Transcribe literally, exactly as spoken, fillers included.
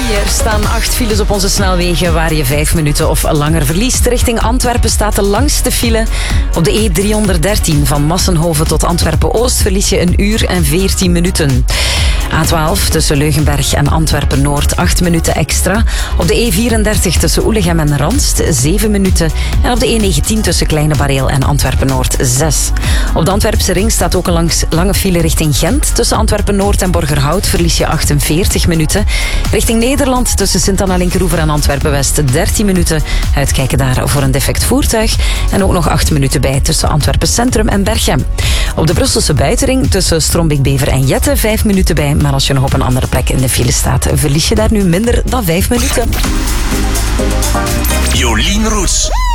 Er staan acht files op onze snelwegen waar je vijf minuten of langer verliest. Richting Antwerpen staat de langste file. Op de E driehonderddertien van Massenhoven tot Antwerpen-Oost verlies je een uur en veertien minuten. A twaalf tussen Leugenberg en Antwerpen-Noord, acht minuten extra. Op de E vierendertig tussen Oelegem en Randst, zeven minuten. En op de E negentien tussen Kleine Bareel en Antwerpen-Noord, zes. Op de Antwerpse ring staat ook een langs, lange file richting Gent. Tussen Antwerpen-Noord en Borgerhout verlies je achtenveertig minuten. Richting Nederland tussen Sint-Anna-Linkeroever en Antwerpen-West, dertien minuten. Uitkijken daar voor een defect voertuig. En ook nog acht minuten bij tussen Antwerpen Centrum en Berchem. Op de Brusselse buitenring tussen Strombeek-Bever en Jette, vijf minuten bij. Maar als je nog op een andere plek in de file staat, verlies je daar nu minder dan vijf minuten. Jolien Roets.